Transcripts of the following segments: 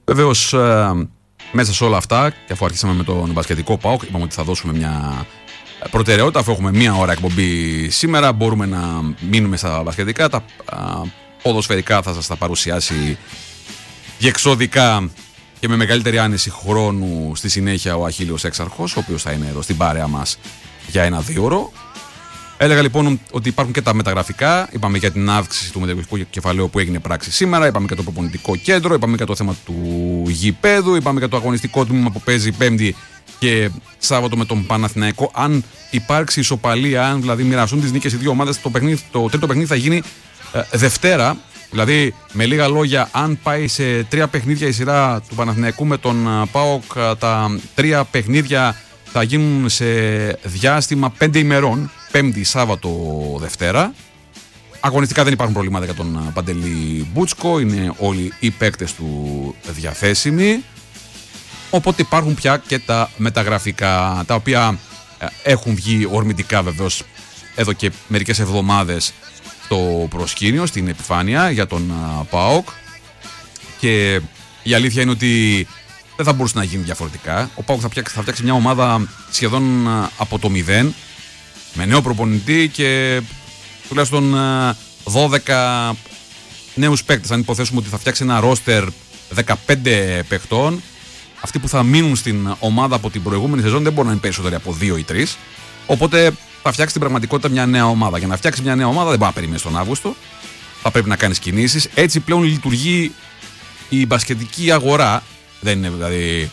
Βεβαίως, μέσα σε όλα αυτά, και αφού αρχίσαμε με τον μπασκετικό ΠΑΟΚ, είπαμε ότι θα δώσουμε μια προτεραιότητα. Αφού έχουμε μία ώρα εκπομπή σήμερα, μπορούμε να μείνουμε στα μπασκετικά. Τα ποδοσφαιρικά θα σας τα παρουσιάσει διεξοδικά και με μεγαλύτερη άνεση χρόνου στη συνέχεια ο Αχίλιος Έξαρχος, ο οποίος θα είναι εδώ στην παρέα μας για ένα 2ωρο. Έλεγα λοιπόν ότι υπάρχουν και τα μεταγραφικά. Είπαμε για την αύξηση του μεταγραφικού κεφαλαίου που έγινε πράξη σήμερα. Είπαμε για το προπονητικό κέντρο. Είπαμε για το θέμα του γηπέδου. Είπαμε για το αγωνιστικό τμήμα που παίζει Πέμπτη και Σάββατο με τον Παναθηναϊκό. Αν υπάρξει ισοπαλία, αν δηλαδή μοιραστούν τις νίκες οι δύο ομάδες, το τρίτο παιχνίδι θα γίνει Δευτέρα. Δηλαδή, με λίγα λόγια, αν πάει σε 3 παιχνίδια η σειρά του Παναθηναϊκού με τον ΠΑΟΚ, τα 3 παιχνίδια θα γίνουν σε διάστημα 5 ημερών. Πέμπτη, Σάββατο, Δευτέρα. Αγωνιστικά δεν υπάρχουν προβλήματα για τον Παντελή Μπούτσκο. Είναι όλοι οι παίκτες του διαθέσιμοι. Οπότε υπάρχουν πια και τα μεταγραφικά, τα οποία έχουν βγει ορμητικά βεβαίως εδώ και μερικές εβδομάδες στο προσκήνιο, στην επιφάνεια για τον ΠΑΟΚ. Και η αλήθεια είναι ότι δεν θα μπορούσε να γίνει διαφορετικά. Ο ΠΑΟΚ θα φτιάξει μια ομάδα σχεδόν από το 0, με νέο προπονητή και τουλάχιστον 12 νέους παίκτες. Αν υποθέσουμε ότι θα φτιάξει ένα ρόστερ 15 παιχτών, αυτοί που θα μείνουν στην ομάδα από την προηγούμενη σεζόν δεν μπορούν να είναι περισσότεροι από 2 ή 3. Οπότε θα φτιάξει στην πραγματικότητα μια νέα ομάδα. Για να φτιάξει μια νέα ομάδα δεν μπορεί να περιμένει τον Αύγουστο. Θα πρέπει να κάνει κινήσεις. Έτσι πλέον λειτουργεί η μπασκετική αγορά. Δεν είναι δηλαδή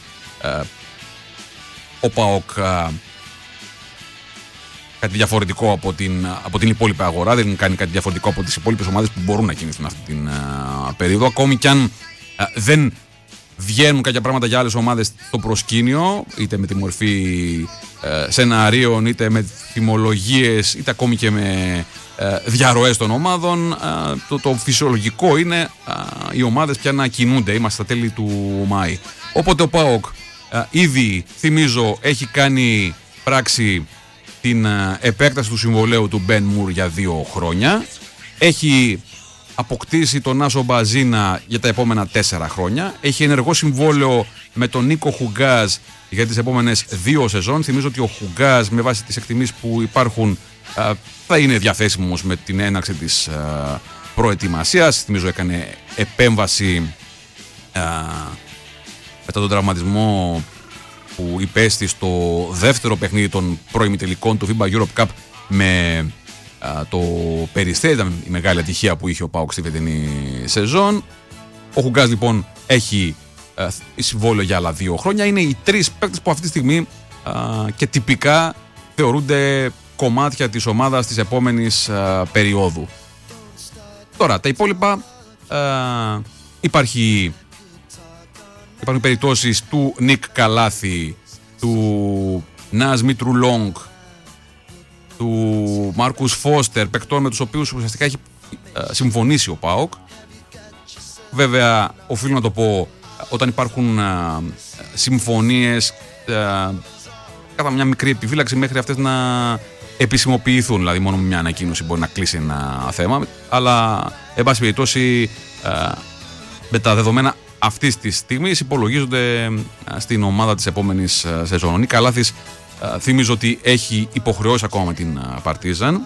ο ΠΑΟΚ κάτι διαφορετικό από την υπόλοιπη αγορά. Δεν κάνει κάτι διαφορετικό από τις υπόλοιπες ομάδες που μπορούν να κινηθούν αυτή την περίοδο. Ακόμη κι αν δεν βγαίνουν κάποια πράγματα για άλλες ομάδες στο προσκήνιο, είτε με τη μορφή σεναρίων, είτε με θυμολογίες, είτε ακόμη και με διαρροές των ομάδων, το φυσιολογικό είναι οι ομάδες πια να κινούνται. Είμαστε στα τέλη του Μάη. Οπότε ο ΠΑΟΚ ήδη, θυμίζω, έχει κάνει πράξη την επέκταση του συμβολαίου του Μπεν Μουρ για 2 χρόνια. Έχει αποκτήσει τον Άσο Μπαζίνα για τα επόμενα 4 χρόνια. Έχει ενεργό συμβόλαιο με τον Νίκο Χουγκάζ για τις επόμενες 2 σεζόν. Θυμίζω ότι ο Χουγκάζ, με βάση τις εκτιμήσεις που υπάρχουν, θα είναι διαθέσιμος με την έναρξη της προετοιμασίας. Θυμίζω έκανε επέμβαση μετά τον τραυματισμό που υπέστη στο δεύτερο παιχνίδι των προημιτελικών του FIBA Europe Cup με το Περιστέρι. Ήταν η μεγάλη ατυχία που είχε ο ΠΑΟΚ στη φετινή σεζόν. Ο Χουγκάζ λοιπόν έχει συμβόλαιο για άλλα 2 χρόνια. Είναι οι 3 παίκτες που αυτή τη στιγμή και τυπικά θεωρούνται κομμάτια της ομάδας της επόμενης περίοδου. Τώρα τα υπόλοιπα, υπάρχουν περιπτώσεις του Νικ Καλάθη, του Ναζ Μητρουλόγκ, του Μάρκους Φώστερ, παικτών με τους οποίους ουσιαστικά έχει συμφωνήσει ο ΠΑΟΚ. Βέβαια, οφείλω να το πω, όταν υπάρχουν συμφωνίες κατά μια μικρή επιφύλαξη μέχρι αυτές να επισημοποιηθούν, δηλαδή μόνο με μια ανακοίνωση μπορεί να κλείσει ένα θέμα, αλλά εν πάση περιπτώσει με τα δεδομένα αυτής της στιγμής υπολογίζονται στην ομάδα της επόμενης σεζόν. Ο Νικ Καλάθης, θυμίζω ότι έχει υποχρεώσει ακόμα με την Παρτίζαν.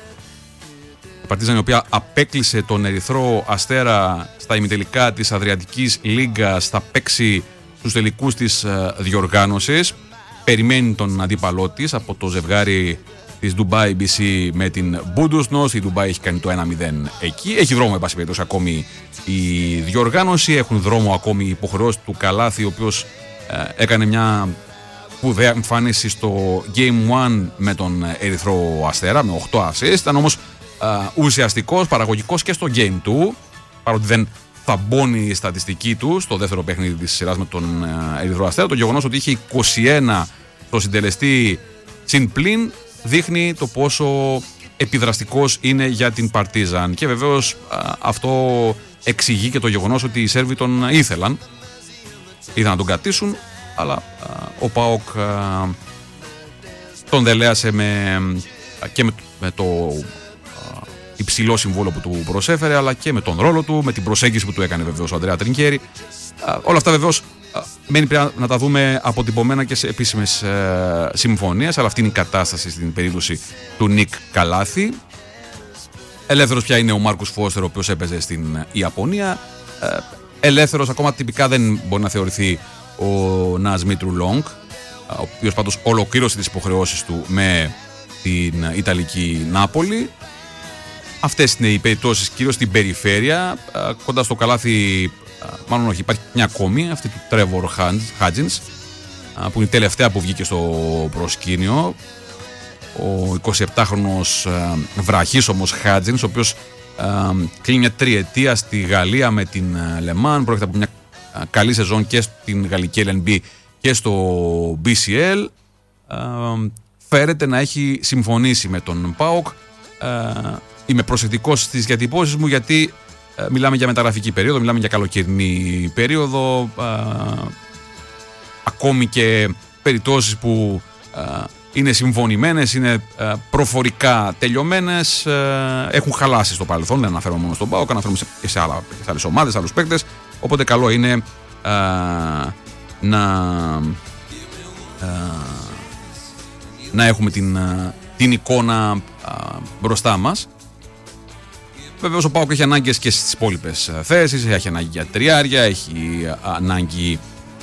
Η Παρτίζαν, η οποία απέκλεισε τον Ερυθρό Αστέρα στα ημιτελικά της Αδριατικής Λίγκας, θα παίξει στους τελικούς της διοργάνωσης. Περιμένει τον αντίπαλό της από το ζευγάρι της Dubai BC με την Μπούντουσνος. Η Dubai έχει κάνει το 1-0 εκεί. Έχει δρόμο, εν πάση περιπτώσει, ακόμη η διοργάνωση. Έχουν δρόμο ακόμη οι υποχρεώσεις του Καλάθη, ο οποίος έκανε μια σπουδαία εμφάνιση στο Game 1 με τον Ερυθρό Αστέρα με 8 assists. Ήταν όμως ουσιαστικός, παραγωγικός και στο Game 2, παρότι δεν θαμπώνει η στατιστική του στο δεύτερο παιχνίδι της σειράς με τον Ερυθρό Αστέρα. Το γεγονός ότι είχε 21 στο συντελεστή συν πλην δείχνει το πόσο επιδραστικός είναι για την Παρτίζαν. Και βεβαίως αυτό εξηγεί και το γεγονός ότι οι Σέρβοι τον ήθελαν να τον κρατήσουν, αλλά ο ΠΑΟΚ τον δελέασε με το υψηλό συμβόλαιο που του προσέφερε, αλλά και με τον ρόλο του, με την προσέγγιση που του έκανε βεβαίως ο Αντρέα Τρινκέρι. Όλα αυτά βεβαίως μένει πια να τα δούμε αποτυπωμένα και σε επίσημες συμφωνίες, αλλά αυτή είναι η κατάσταση στην περίπτωση του Νικ Καλάθι. Ελεύθερος πια είναι ο Μάρκους Φώστερ, ο οποίος έπαιζε στην Ιαπωνία. Ελεύθερος ακόμα τυπικά δεν μπορεί να θεωρηθεί ο Ναζ Μίτρου Λόγκ, ο οποίος πάντως ολοκλήρωσε τις υποχρεώσεις του με την Ιταλική Νάπολη. Αυτές είναι οι περιπτώσεις κυρίως στην περιφέρεια. Κοντά στο καλάθι, μάλλον όχι, υπάρχει μια ακόμη, αυτή του Τρέβορ Χάτζινς, που είναι η τελευταία που βγήκε στο προσκήνιο. Ο 27χρονος βραχίσωμος Χάτζινς, ο οποίος κλείνει μια τριετία στη Γαλλία με την Λεμάν. Πρόκειται από μια καλή σεζόν και στην γαλλική LNB και στο BCL. Φέρεται να έχει συμφωνήσει με τον ΠΑΟΚ. Είμαι προσεκτικός στις διατυπώσεις μου, γιατί μιλάμε για μεταγραφική περίοδο, μιλάμε για καλοκαιρινή περίοδο. Ακόμη και περιπτώσεις που είναι συμφωνημένες, είναι προφορικά τελειωμένες, έχουν χαλάσει στο παρελθόν. Δεν αναφέρομαι μόνο στον ΠΑΟΚ, αναφέρομαι και σε άλλες ομάδες, άλλους παίκτες. Οπότε καλό είναι να έχουμε την εικόνα μπροστά μας. Βεβαίως ο ΠΑΟΚ έχει ανάγκες και στις υπόλοιπες θέσεις, έχει ανάγκη για τριάρια, έχει ανάγκη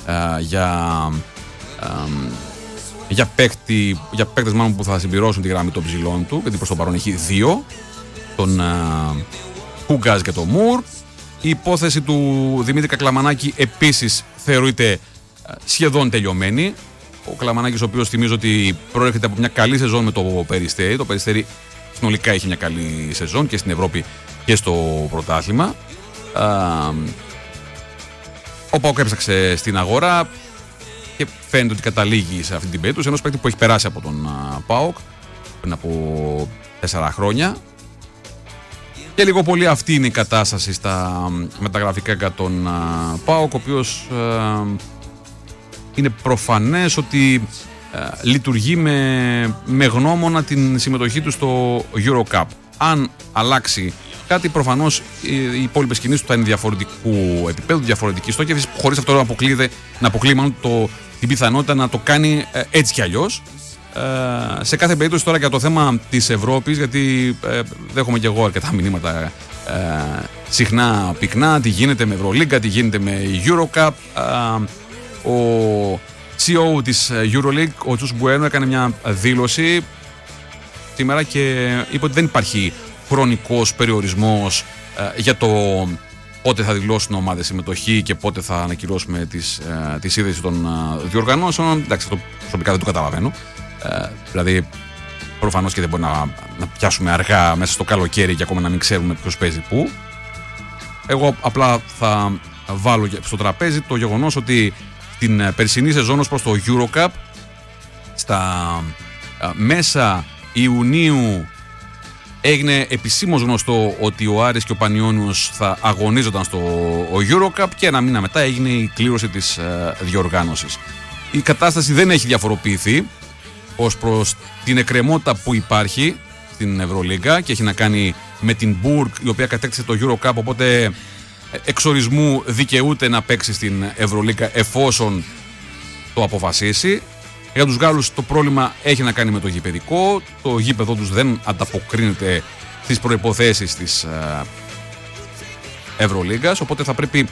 για παίκτες μάλλον που θα συμπληρώσουν τη γραμμή των ψηλών του, γιατί προς το παρόν έχει δύο, τον Χουγκάζ και τον Μουρ. Η υπόθεση του Δημήτρη Κακλαμανάκη επίσης θεωρείται σχεδόν τελειωμένη. Ο Καλαμανάκης, ο οποίος θυμίζω ότι προέρχεται από μια καλή σεζόν με το Περιστέρι. Το Περιστέρι συνολικά έχει μια καλή σεζόν και στην Ευρώπη και στο πρωτάθλημα. Ο ΠΑΟΚ έψαξε στην αγορά και φαίνεται ότι καταλήγει σε αυτή την περίπτωση ενός παίκτη που έχει περάσει από τον ΠΑΟΚ πριν από 4 χρόνια. Και λίγο πολύ αυτή είναι η κατάσταση στα μεταγραφικά για τον ΠΑΟΚ, ο οποίος είναι προφανές ότι λειτουργεί με γνώμονα την συμμετοχή του στο Eurocup. Αν αλλάξει κάτι, προφανώς οι υπόλοιπες κινήσεις του θα είναι διαφορετικού επίπεδου, διαφορετική στόχευση, χωρίς αυτό να αποκλείει μάλλον την πιθανότητα να το κάνει έτσι κι αλλιώς. Σε κάθε περίπτωση τώρα για το θέμα της Ευρώπης, γιατί δέχομαι και εγώ αρκετά μηνύματα συχνά πυκνά, τι γίνεται με Ευρωλίγκα, τι γίνεται με Eurocup. Ο CEO της Euroleague, ο Τζους Μπουένο, έκανε μια δήλωση σήμερα και είπε ότι δεν υπάρχει χρονικός περιορισμός για το πότε θα δηλώσουν ομάδες συμμετοχή και πότε θα ανακοινώσουμε τη σύνδεση των διοργανώσεων. Εντάξει, αυτό προσωπικά δεν το καταλαβαίνω. Δηλαδή, προφανώς και δεν μπορεί να πιάσουμε αργά μέσα στο καλοκαίρι και ακόμα να μην ξέρουμε ποιος παίζει πού. Εγώ απλά θα βάλω στο τραπέζι το γεγονός ότι την περσινή σεζόν ως προς το Eurocup, στα μέσα Ιουνίου έγινε επισήμως γνωστό ότι ο Άρης και ο Πανιώνιος θα αγωνίζονταν στο Eurocup και ένα μήνα μετά έγινε η κλήρωση της διοργάνωσης. Η κατάσταση δεν έχει διαφοροποιηθεί ως προς την εκκρεμότητα που υπάρχει στην Ευρωλίγκα και έχει να κάνει με την Μπουργκ, η οποία κατέκτησε το Eurocup, οπότε εξορισμού δικαιούται να παίξει στην Ευρωλίγκα εφόσον το αποφασίσει. Για τους Γάλλους το πρόβλημα έχει να κάνει με το γηπεδικό. Το γήπεδο τους δεν ανταποκρίνεται στις προϋποθέσεις της Ευρωλίγκας, οπότε θα πρέπει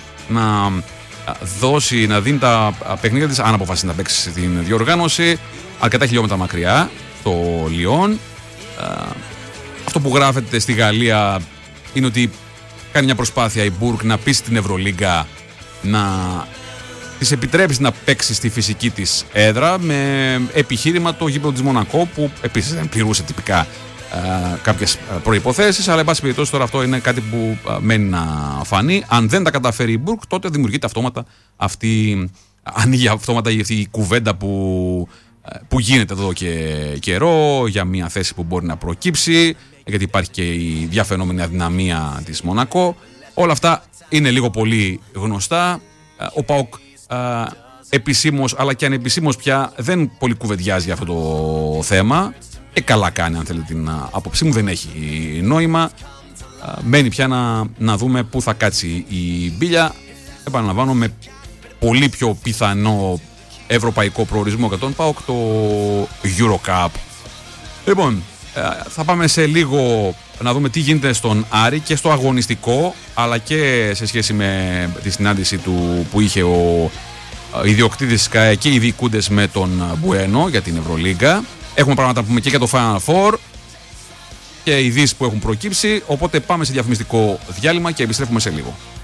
να δίνει τα παιχνίδια της, αν αποφασίσει να παίξει στην διοργάνωση, αρκετά χιλιόμετρα μακριά, στο Λιόν. Αυτό που γράφεται στη Γαλλία είναι ότι κάνει μια προσπάθεια η Μπουργκ να πείσει την Ευρωλίγκα να της επιτρέψει να παίξει στη φυσική της έδρα, με επιχείρημα το γήπεδο της Μονακό, που επίσης δεν πληρούσε τυπικά κάποιες προϋποθέσεις, αλλά εν πάση περιπτώσει τώρα αυτό είναι κάτι που μένει να φανεί. Αν δεν τα καταφέρει η Μπουργκ, τότε δημιουργείται ανοίγει αυτόματα αυτή η κουβέντα που γίνεται εδώ και καιρό για μια θέση που μπορεί να προκύψει, γιατί υπάρχει και η διαφαινόμενη αδυναμία της Μονακό. Όλα αυτά είναι λίγο πολύ γνωστά. Ο ΠΑΟΚ επισήμως αλλά και ανεπισήμως πια δεν πολύ κουβεντιάζει για αυτό το θέμα. Καλά κάνει, αν θέλετε την άποψή μου, δεν έχει νόημα. Μένει πια να δούμε πού θα κάτσει η μπίλια. Επαναλαμβάνω, με πολύ πιο πιθανό ευρωπαϊκό προορισμό για τον ΠΑΟΚ, το Eurocup. Λοιπόν, θα πάμε σε λίγο να δούμε τι γίνεται στον Άρη και στο αγωνιστικό, αλλά και σε σχέση με τη συνάντηση του που είχε ο ιδιοκτήτης ΣΚΑΕ και οι διοικούντες με τον Μπουένο για την Ευρωλίγκα. Έχουμε πράγματα να πούμε και για το Final Four και ειδήσεις που έχουν προκύψει, οπότε πάμε σε διαφημιστικό διάλειμμα και επιστρέφουμε σε λίγο.